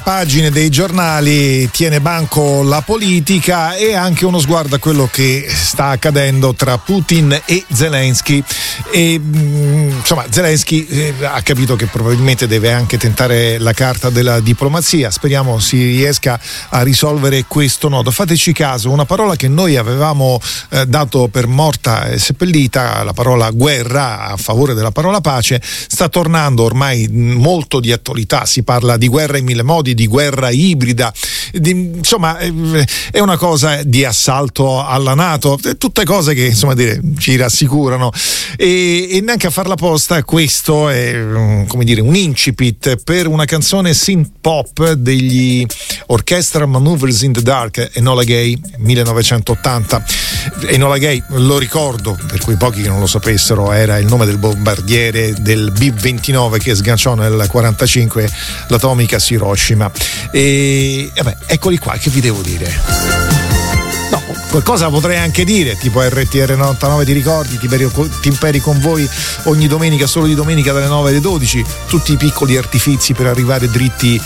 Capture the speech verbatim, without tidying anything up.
Pagine dei giornali tiene banco la politica e anche uno sguardo a quello che sta accadendo tra Putin e Zelensky. E insomma, Zelensky eh, ha capito che probabilmente deve anche tentare la carta della diplomazia. Speriamo si riesca a risolvere questo nodo. Fateci caso, una parola che noi avevamo eh, dato per morta e seppellita, la parola guerra a favore della parola pace, sta tornando ormai molto di attualità. Si parla di guerra in mille modi, di guerra ibrida, di, insomma è una cosa di assalto alla NATO, tutte cose che insomma dire ci rassicurano e, e neanche a farla apposta. Questo è come dire un incipit per una canzone synth pop degli Orchestral Maneuvers in the Dark, Enola Gay, millenovecentottanta. Enola Gay, lo ricordo per quei pochi che non lo sapessero, era il nome del bombardiere del B ventinove che sganciò nel quarantacinque l'atomica su Hiroshima. E vabbè, eccoli qua, che vi devo dire? No, qualcosa potrei anche dire, tipo R T R novantanove, ti ricordi? Ti imperi con voi ogni domenica, solo di domenica dalle nove alle dodici, tutti i piccoli artifizi per arrivare dritti